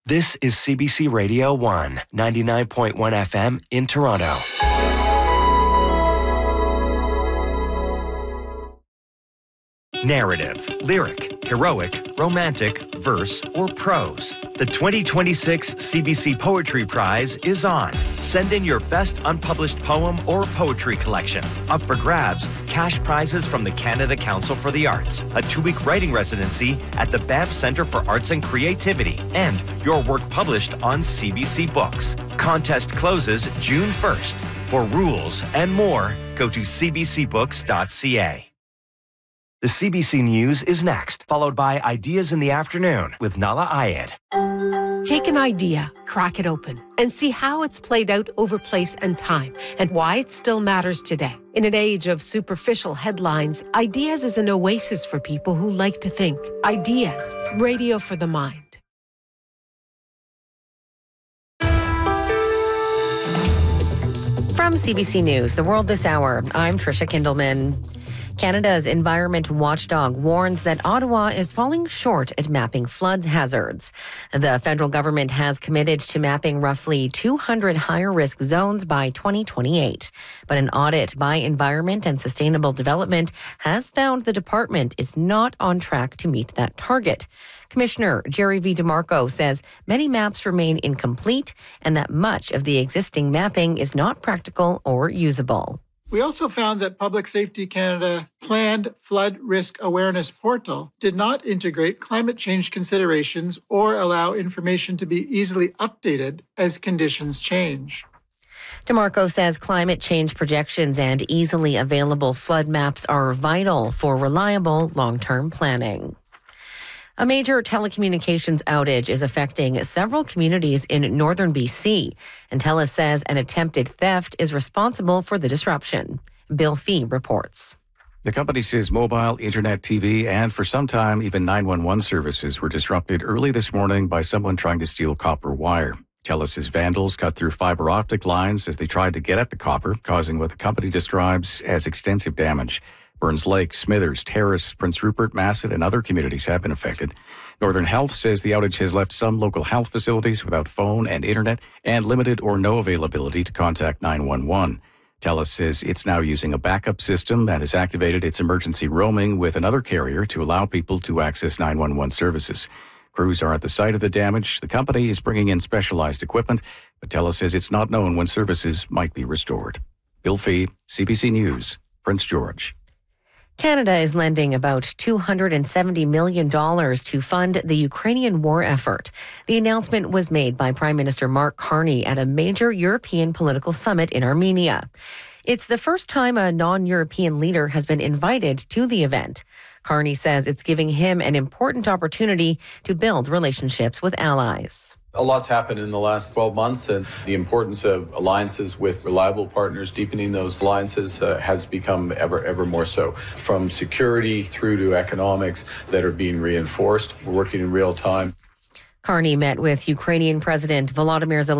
This is CBC Radio 1, 99.1 FM in Toronto. Narrative, lyric, heroic, romantic, verse, or prose. The 2026 CBC Poetry Prize is on. Send in your best unpublished poem or poetry collection. Up for grabs, cash prizes from the Canada Council for the Arts, a 2-week writing residency at the Banff Centre for Arts and Creativity, and your work published on CBC Books. Contest closes June 1st. For rules and more, go to cbcbooks.ca. The CBC News is next, followed by Ideas in the Afternoon with Nala Ayed. Take an idea, crack it open, and see how it's played out over place and time, and why it still matters today. In an age of superficial headlines, Ideas is an oasis for people who like to think. Ideas, radio for the mind. From CBC News, The World This Hour, I'm Tricia Kindleman. Canada's environment watchdog warns that Ottawa is falling short at mapping flood hazards. The federal government has committed to mapping roughly 200 higher risk zones by 2028. But an audit by Environment and Sustainable Development has found the department is not on track to meet that target. Commissioner Jerry V. DeMarco says many maps remain incomplete and that much of the existing mapping is not practical or usable. We also found that Public Safety Canada planned flood risk awareness portal did not integrate climate change considerations or allow information to be easily updated as conditions change. DeMarco says climate change projections and easily available flood maps are vital for reliable long-term planning. A major telecommunications outage is affecting several communities in northern BC, and TELUS says an attempted theft is responsible for the disruption. Bill Fee reports. The company says mobile, internet, TV, and for some time, even 911 services were disrupted early this morning by someone trying to steal copper wire. TELUS's vandals cut through fiber optic lines as they tried to get at the copper, causing what the company describes as extensive damage. Burns Lake, Smithers, Terrace, Prince Rupert, Masset, and other communities have been affected. Northern Health says the outage has left some local health facilities without phone and internet and limited or no availability to contact 911. TELUS says it's now using a backup system and has activated its emergency roaming with another carrier to allow people to access 911 services. Crews are at the site of the damage. The company is bringing in specialized equipment, but TELUS says it's not known when services might be restored. Bill Fee, CBC News, Prince George. Canada is lending about $270 million to fund the Ukrainian war effort. The announcement was made by Prime Minister Mark Carney at a major European political summit in Armenia. It's the first time a non-European leader has been invited to the event. Carney says it's giving him an important opportunity to build relationships with allies. A lot's happened in the last 12 months, and the importance of alliances with reliable partners, deepening those alliances has become ever more so. From security through to economics that are being reinforced. We're working in real time. Carney met with Ukrainian President Volodymyr Zelensky